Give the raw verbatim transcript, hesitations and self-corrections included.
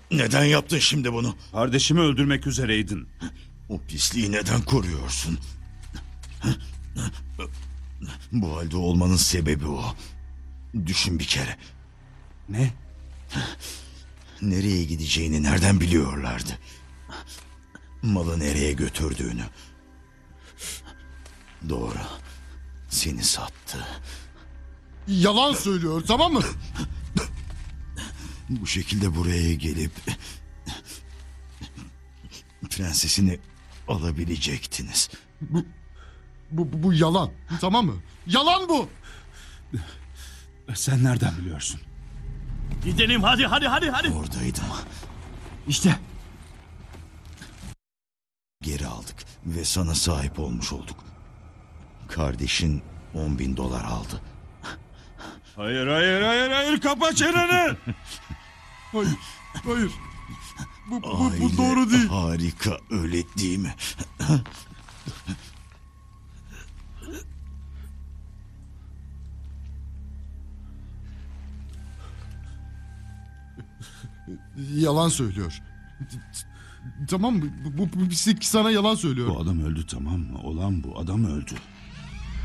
Neden yaptın şimdi bunu? Kardeşimi öldürmek üzereydin. O pisliği neden koruyorsun? Bu halde olmanın sebebi o. Düşün bir kere. Ne? Nereye gideceğini nereden biliyorlardı? Malı nereye götürdüğünü. Doğru. Seni sattı. Yalan söylüyor, tamam mı? Bu şekilde buraya gelip prensesini alabilecektiniz. Bu, bu, bu yalan, tamam mı? Yalan bu! Sen nereden biliyorsun? Gidelim hadi hadi hadi hadi. Oradaydım. İşte Geri aldık ve sana sahip olmuş olduk. Kardeşin on bin dolar aldı. Hayır hayır hayır hayır, kapa çeneni. Hayır, hayır. Bu, bu, Aile bu doğru değil. harika, öyle değil mi? Yalan söylüyor. Tamam mı? Bu, bu, bu pislik sana yalan söylüyor. Bu adam öldü, tamam mı? Olan bu, adam öldü.